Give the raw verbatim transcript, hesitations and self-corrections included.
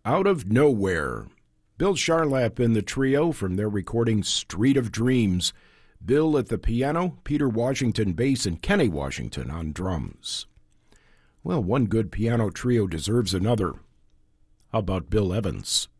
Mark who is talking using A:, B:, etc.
A: Out of Nowhere. Bill Charlap in the trio from their recording Street of Dreams. Bill at the piano, Peter Washington bass, and Kenny Washington on drums. Well, one good piano trio deserves another. How about Bill Evans?